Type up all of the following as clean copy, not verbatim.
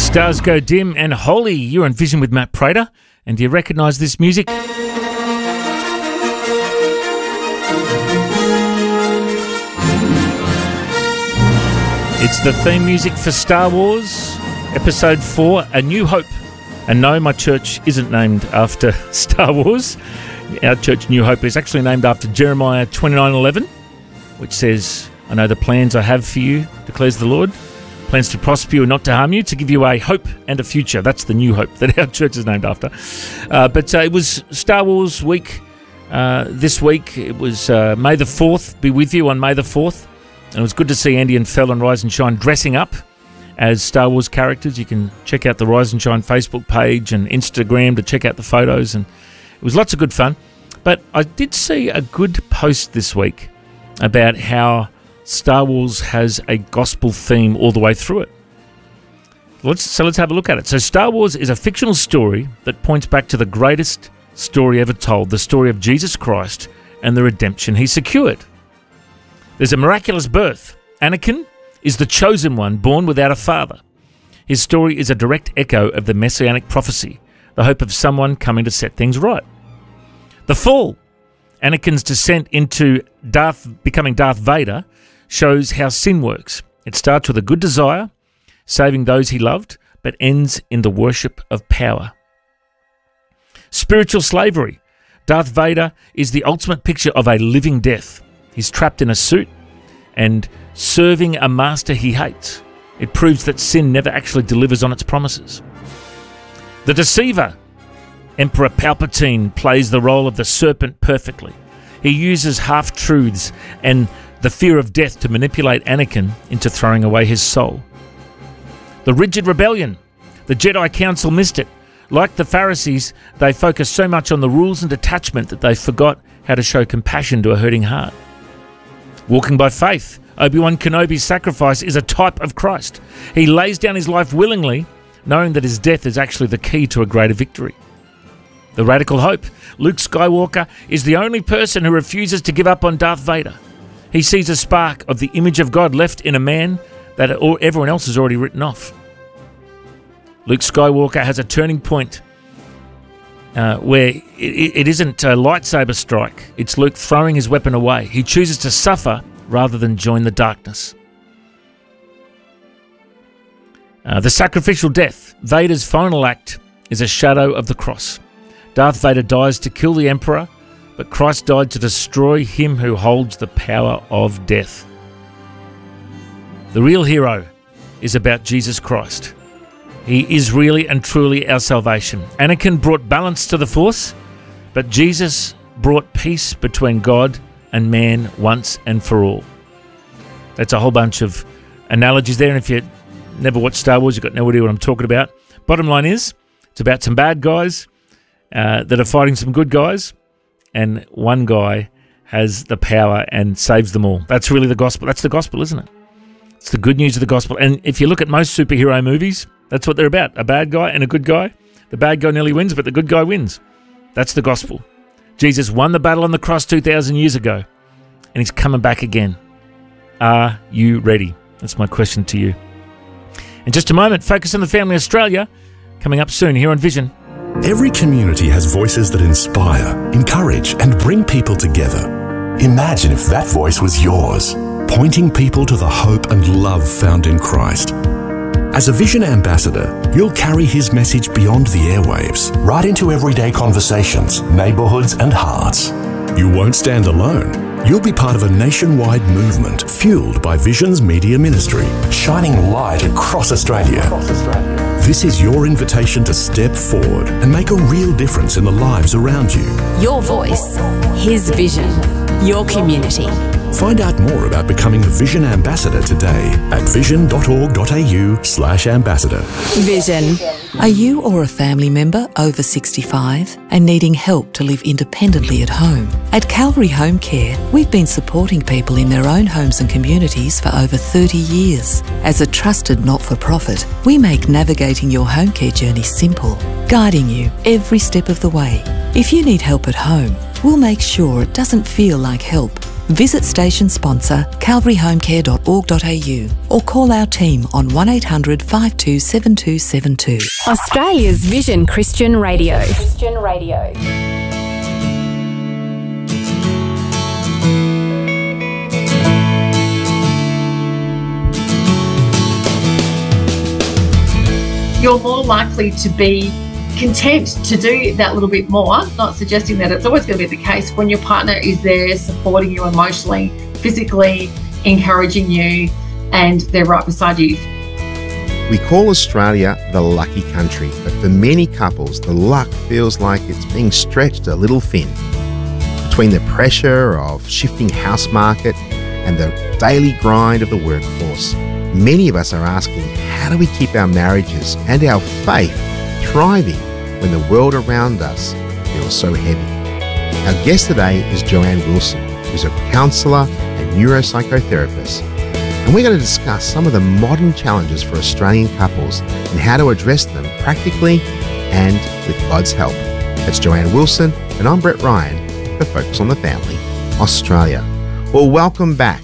Stars go dim and holy. You're on Vision with Matt Prater. And do you recognise this music? It's the theme music for Star Wars, Episode 4, A New Hope. And no, my church isn't named after Star Wars. Our church, New Hope, is actually named after Jeremiah 29:11, which says, I know the plans I have for you, declares the Lord. Plans to prosper you and not to harm you, to give you a hope and a future. That's the New Hope that our church is named after. But it was Star Wars week this week. It was May the 4th, be with you on May the 4th. And it was good to see Andy and Fel and Rise and Shine dressing up as Star Wars characters. You can check out the Rise and Shine Facebook page and Instagram to check out the photos. And it was lots of good fun. But I did see a good post this week about how Star Wars has a gospel theme all the way through it. Let's have a look at it. So Star Wars is a fictional story that points back to the greatest story ever told, the story of Jesus Christ and the redemption he secured. There's a miraculous birth. Anakin is the chosen one, born without a father. His story is a direct echo of the messianic prophecy, the hope of someone coming to set things right. The fall, Anakin's descent into becoming Darth Vader, shows how sin works. It starts with a good desire, saving those he loved, but ends in the worship of power. Spiritual slavery. Darth Vader is the ultimate picture of a living death. He's trapped in a suit and serving a master he hates. It proves that sin never actually delivers on its promises. The deceiver. Emperor Palpatine plays the role of the serpent perfectly. He uses half-truths and the fear of death to manipulate Anakin into throwing away his soul. The rigid rebellion. The Jedi Council missed it. Like the Pharisees, they focused so much on the rules and detachment that they forgot how to show compassion to a hurting heart. Walking by faith. Obi-Wan Kenobi's sacrifice is a type of Christ. He lays down his life willingly, knowing that his death is actually the key to a greater victory. The radical hope. Luke Skywalker is the only person who refuses to give up on Darth Vader. He sees a spark of the image of God left in a man that everyone else has already written off. Luke Skywalker has a turning point where it isn't a lightsaber strike. It's Luke throwing his weapon away. He chooses to suffer rather than join the darkness. The sacrificial death. Vader's final act is a shadow of the cross. Darth Vader dies to kill the Emperor, but Christ died to destroy him who holds the power of death. The real hero is about Jesus Christ. He is really and truly our salvation. Anakin brought balance to the Force, but Jesus brought peace between God and man once and for all. That's a whole bunch of analogies there, and if you never watched Star Wars, you've got no idea what I'm talking about. Bottom line is, it's about some bad guys that are fighting some good guys, and one guy has the power and saves them all. That's really the gospel. That's the gospel, isn't it? It's the good news of the gospel. And if you look at most superhero movies, that's what they're about. A bad guy and a good guy. The bad guy nearly wins, but the good guy wins. That's the gospel. Jesus won the battle on the cross 2,000 years ago, and he's coming back again. Are you ready? That's my question to you. In just a moment, Focus on the Family Australia, coming up soon here on Vision. Every community has voices that inspire, encourage, and bring people together. Imagine if that voice was yours, pointing people to the hope and love found in Christ. As a Vision ambassador, you'll carry his message beyond the airwaves, right into everyday conversations, neighbourhoods, and hearts. You won't stand alone. You'll be part of a nationwide movement fueled by Vision's media ministry, shining light across Australia. This is your invitation to step forward and make a real difference in the lives around you. Your voice, his vision, your community. Find out more about becoming a Vision Ambassador today at vision.org.au/ambassador. Vision. Are you or a family member over 65 and needing help to live independently at home? At Calvary Home Care, we've been supporting people in their own homes and communities for over 30 years. As a trusted not-for-profit, we make navigating your home care journey simple, guiding you every step of the way. If you need help at home, we'll make sure it doesn't feel like help. Visit station sponsor calvaryhomecare.org.au or call our team on 1800 527272. Australia's Vision Christian Radio. Christian Radio. You're more likely to be content to do that little bit more, not suggesting that it's always going to be the case, when your partner is there supporting you emotionally, physically, encouraging you, and they're right beside you. We call Australia the lucky country, but for many couples, the luck feels like it's being stretched a little thin. Between the pressure of shifting house market and the daily grind of the workforce, many of us are asking, how do we keep our marriages and our faith thriving when the world around us feels so heavy? Our guest today is Joanne Wilson, who's a counsellor and neuropsychotherapist. And we're going to discuss some of the modern challenges for Australian couples and how to address them practically and with God's help. That's Joanne Wilson, and I'm Brett Ryan for Focus on the Family, Australia. Well, welcome back.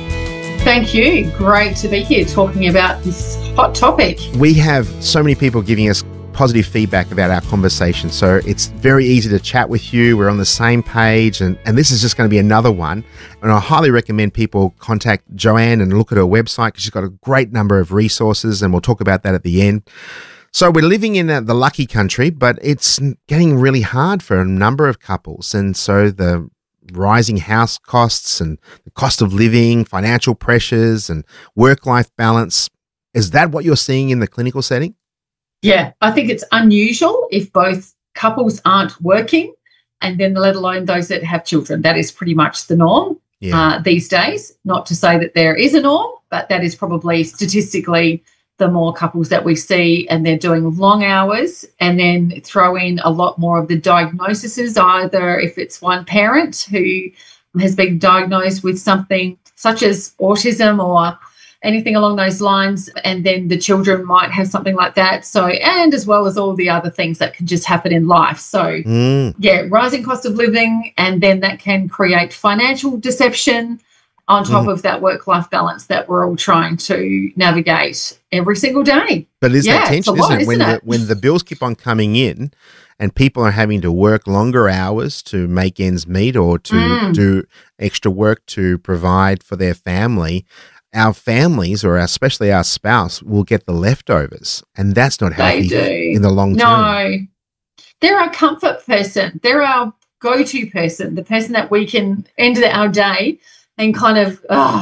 Thank you. Great to be here talking about this hot topic. We have so many people giving us positive feedback about our conversation, so it's very easy to chat with you. We're on the same page, and this is just going to be another one. And I highly recommend people contact Joanne and look at her website, because she's got a great number of resources, and we'll talk about that at the end. So we're living in the lucky country, but it's getting really hard for a number of couples, and so the rising house costs and the cost of living, financial pressures and work-life balance. Is that what you're seeing in the clinical setting? Yeah, I think it's unusual if both couples aren't working, and then let alone those that have children. That is pretty much the norm these days. Not to say that there is a norm, but that is probably statistically the more couples that we see, and they're doing long hours, and then throw in a lot more of the diagnoses, either if it's one parent who has been diagnosed with something such as autism or anything along those lines, and then the children might have something like that. So, and as well as all the other things that can just happen in life. So, rising cost of living, and then that can create financial deception on top of that work-life balance that we're all trying to navigate every single day. But is that tension, isn't it? When the bills keep on coming in and people are having to work longer hours to make ends meet, or to do extra work to provide for their family, our families, or especially our spouse, will get the leftovers. And that's not healthy in the long term. No. They're our comfort person. They're our go-to person, the person that we can end our day and kind of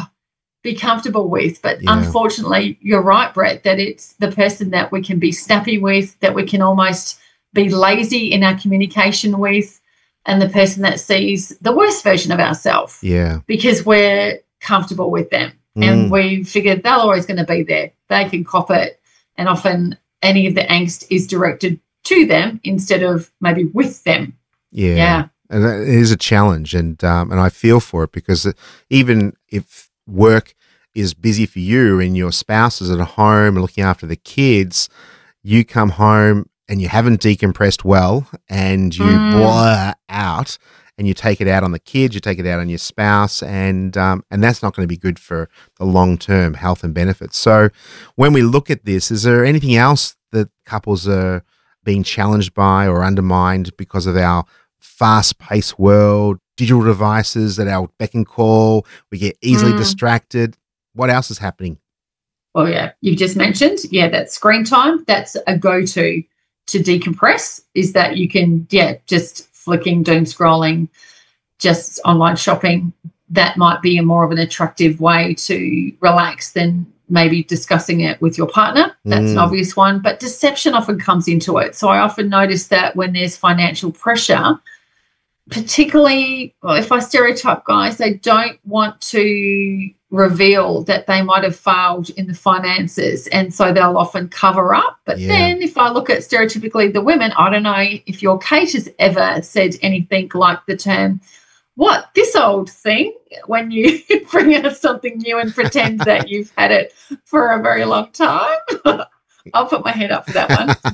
be comfortable with. But unfortunately, you're right, Brett, that it's the person that we can be snappy with, that we can almost be lazy in our communication with, and the person that sees the worst version of ourselves. Yeah. Because we're comfortable with them. And we figured they're always going to be there. They can cop it. And often any of the angst is directed to them instead of maybe with them. Yeah. And it is a challenge, and I feel for it, because even if work is busy for you and your spouse is at home and looking after the kids, you come home and you haven't decompressed well, and you blur out, and you take it out on the kids, you take it out on your spouse, and that's not going to be good for the long-term health and benefits. So when we look at this, is there anything else that couples are being challenged by or undermined because of our fast-paced world, digital devices at our beck and call? We get easily distracted. What else is happening? Well, you've just mentioned, that screen time, that's a go-to to decompress, is that you can, just flicking, doom scrolling, just online shopping. That might be more of an attractive way to relax than maybe discussing it with your partner. That's an obvious one. But deception often comes into it. So I often notice that when there's financial pressure, particularly, if I stereotype guys, they don't want to reveal that they might have failed in the finances, and so they'll often cover up. But then if I look at stereotypically the women, I don't know if your Kate has ever said anything like the term, "What, this old thing?" when you bring out something new and pretend that you've had it for a very long time. I'll put my hand up for that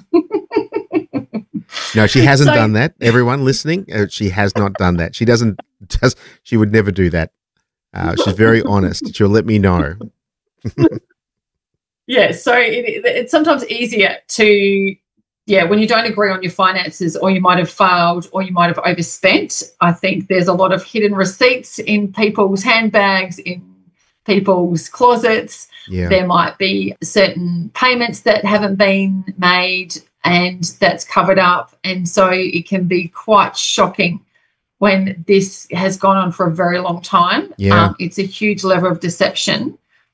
one. No, she hasn't done that. Everyone listening, she has not done that. She would never do that. She's very honest. She'll let me know. Yeah, so it's sometimes easier to, when you don't agree on your finances, or you might have failed, or you might have overspent. I think there's a lot of hidden receipts in people's handbags, in people's closets. Yeah. There might be certain payments that haven't been made and that's covered up. And so it can be quite shocking when this has gone on for a very long time. Yeah. It's a huge level of deception.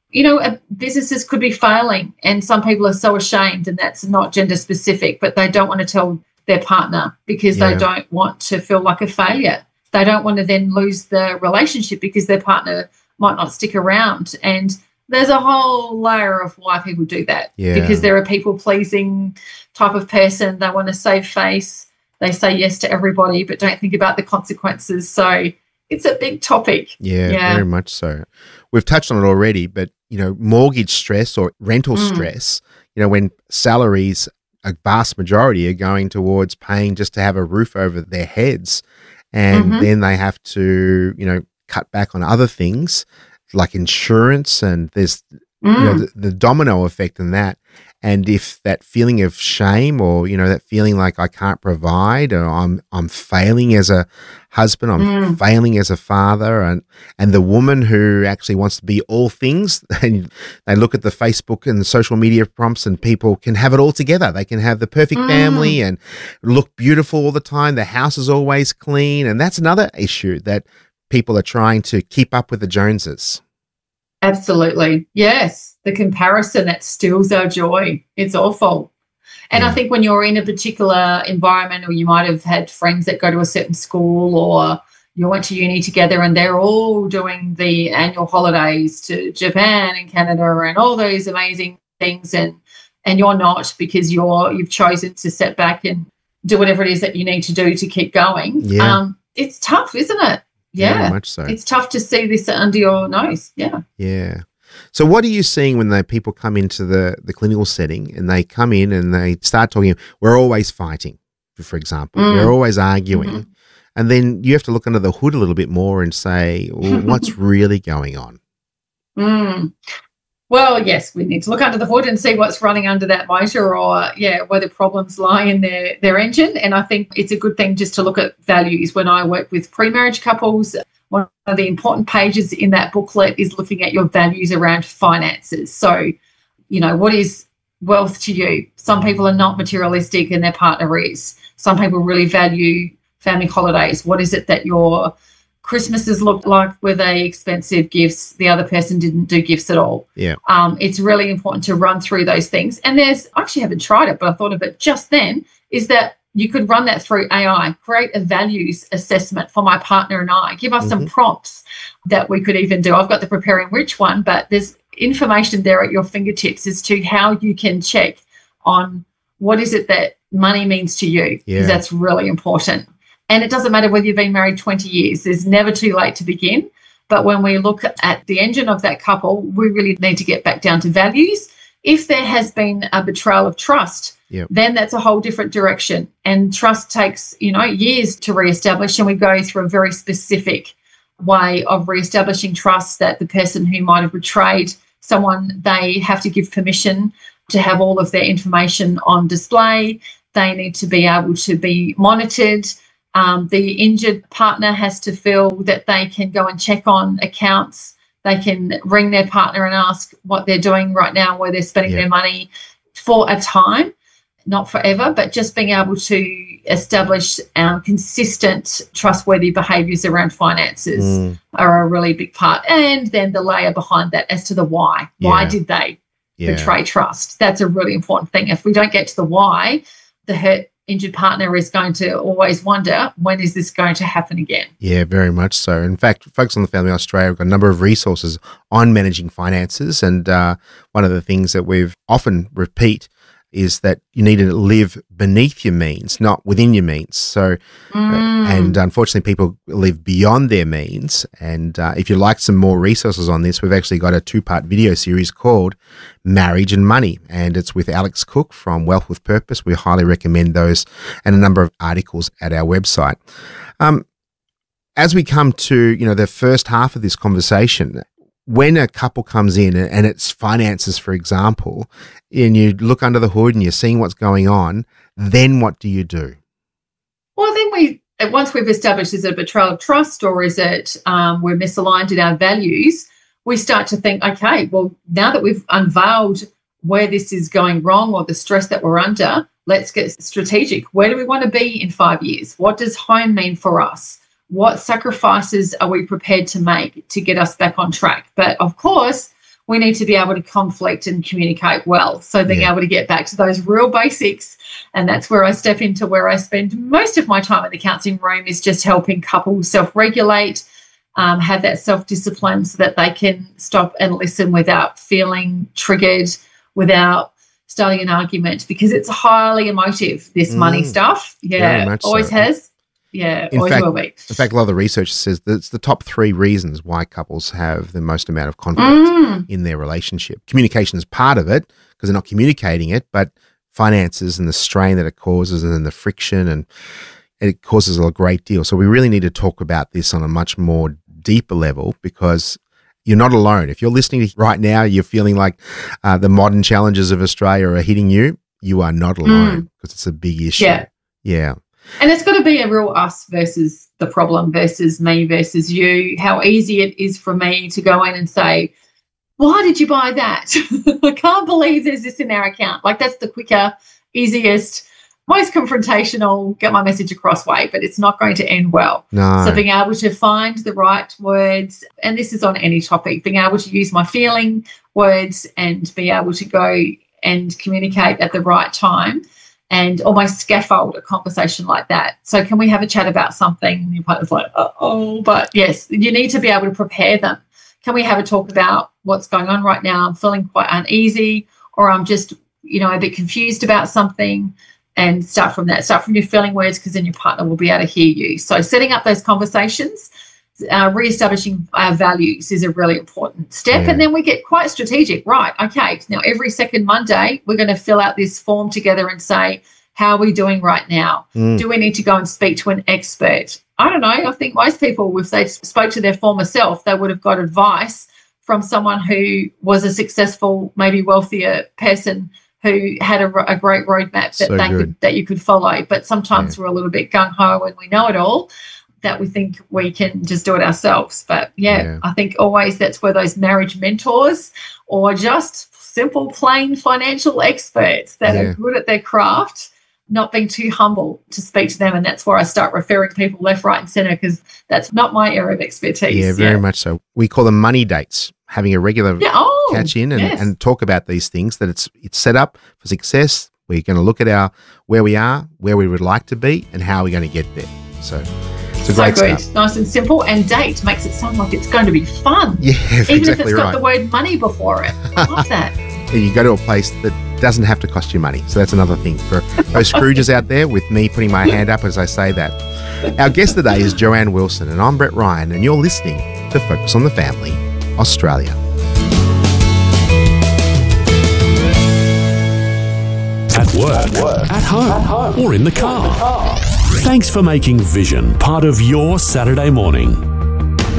Businesses could be failing, and some people are so ashamed, and that's not gender specific, but they don't want to tell their partner because they don't want to feel like a failure. They don't want to then lose the relationship because their partner might not stick around. And there's a whole layer of why people do that. Yeah. Because they're a people-pleasing type of person. They want to save face. They say yes to everybody but don't think about the consequences. So it's a big topic. Yeah, very much so. We've touched on it already, but, mortgage stress or rental stress, when salaries, a vast majority, are going towards paying just to have a roof over their heads, and then they have to, cut back on other things like insurance, and there's the domino effect in that. And if that feeling of shame, or that feeling like I can't provide, or I'm failing as a husband, I'm failing as a father, and the woman who actually wants to be all things, and they look at the Facebook and the social media prompts, and people can have it all together. They can have the perfect family and look beautiful all the time. The house is always clean, and that's another issue that people are trying to keep up with the Joneses. Absolutely. Yes. The comparison that steals our joy. It's awful. And I think when you're in a particular environment, or you might have had friends that go to a certain school, or you went to uni together and they're all doing the annual holidays to Japan and Canada and all those amazing things, and you're not, because you've chosen to sit back and do whatever it is that you need to do to keep going. Yeah. It's tough, isn't it? Yeah, very much so. It's tough to see this under your nose. Yeah. Yeah. So what are you seeing when people come into the clinical setting, and they come in and they start talking, we're always fighting, for example, we're always arguing, and then you have to look under the hood a little bit more and say, well, what's really going on? Well, yes, we need to look under the hood and see what's running under that motor, or, where the problems lie in their engine. And I think it's a good thing just to look at values. When I work with pre-marriage couples, one of the important pages in that booklet is looking at your values around finances. So, what is wealth to you? Some people are not materialistic and their partner is. Some people really value family holidays. What is it that your Christmases look like? Were they expensive gifts? The other person didn't do gifts at all. Yeah. It's really important to run through those things. And I actually haven't tried it, but I thought of it just then, is that you could run that through AI, create a values assessment for my partner and I, give us some prompts that we could even do. I've got the Preparing Rich one, but there's information there at your fingertips as to how you can check on what is it that money means to you, because that's really important. And it doesn't matter whether you've been married 20 years. There's never too late to begin. But when we look at the engine of that couple, we really need to get back down to values. If there has been a betrayal of trust, then that's a whole different direction. And trust takes, years to reestablish. And we go through a very specific way of reestablishing trust, that the person who might have betrayed someone, they have to give permission to have all of their information on display. They need to be able to be monitored. The injured partner has to feel that they can go and check on accounts. They can ring their partner and ask what they're doing right now, where they're spending their money for a time, not forever, but just being able to establish consistent, trustworthy behaviours around finances are a really big part. And then the layer behind that as to the why. Why did they betray trust? That's a really important thing. If we don't get to the why, the hurt injured partner is going to always wonder, when is this going to happen again? Yeah, very much so. In fact, Focus on the Family Australia have got a number of resources on managing finances, and one of the things that we've often repeat is that you need to live beneath your means, not within your means. So, and unfortunately, people live beyond their means. And if you'd like some more resources on this, we've actually got a 2-part video series called Marriage and Money, and it's with Alex Cook from Wealth with Purpose. We highly recommend those, and a number of articles at our website. as we come to, the first half of this conversation, when a couple comes in and it's finances, for example, and you look under the hood and you're seeing what's going on, then what do you do? Well, then once we've established, is it a betrayal of trust, or is it we're misaligned in our values, we start to think, okay, well, now that we've unveiled where this is going wrong or the stress that we're under, let's get strategic. Where do we want to be in 5 years? What does home mean for us? What sacrifices are we prepared to make to get us back on track? But of course, we need to be able to conflict and communicate well. So being able to get back to those real basics. And that's where I step into where I spend most of my time in the counselling room, is just helping couples self-regulate, have that self-discipline so that they can stop and listen without feeling triggered, without starting an argument, because it's highly emotive, this money stuff. Yeah, always has. Yeah, always will be. In fact, a lot of the research says that it's the top 3 reasons why couples have the most amount of conflict in their relationship. Communication is part of it because they're not communicating it, but finances and the strain that it causes and then the friction, and it causes a great deal. So we really need to talk about this on a much more deeper level, because you're not alone. If you're listening right now, you're feeling like the modern challenges of Australia are hitting you, you are not alone, because it's a big issue. Yeah. And it's got to be a real us versus the problem versus me versus you. How easy it is for me to go in and say, why did you buy that? I can't believe there's this in our account. Like, that's the quicker, easiest, most confrontational, get my message across way, but it's not going to end well. No. So being able to find the right words, and this is on any topic, being able to use my feeling words and be able to go and communicate at the right time, and almost scaffold a conversation like that. So can we have a chat about something? And your partner's like, but yes, you need to be able to prepare them. Can we have a talk about what's going on right now? I'm feeling quite uneasy, or I'm just, a bit confused about something, and start from that. Start from your feeling words, because then your partner will be able to hear you. So setting up those conversations, re-establishing our values is a really important step. Yeah. And then we get quite strategic. Right, okay, now every second Monday we're going to fill out this form together and say, how are we doing right now? Do we need to go and speak to an expert? I don't know. I think most people, if they spoke to their former self, they would have got advice from someone who was a successful, maybe wealthier person who had a great roadmap that you could follow. But sometimes we're a little bit gung-ho and we know it all, that we think we can just do it ourselves. But I think always that's where those marriage mentors, or just simple, plain financial experts that are good at their craft, not being too humble to speak to them. And that's where I start referring people left, right and centre, because that's not my area of expertise. Yeah, very much so. We call them money dates, having a regular catch in and talk about these things, that it's set up for success. We're going to look at where we are, where we would like to be, and how we're going to get there. So it's a great stuff. Nice and simple. And date makes it sound like it's going to be fun. Yeah, even exactly if it's got the word money before it. I love that. And you go to a place that doesn't have to cost you money. So that's another thing for those Scrooges out there, with me putting my hand up as I say that. Our guest today is Joanne Wilson, and I'm Brett Ryan, and you're listening to Focus on the Family, Australia. At work, at home, or in the car. Thanks for making Vision part of your Saturday morning.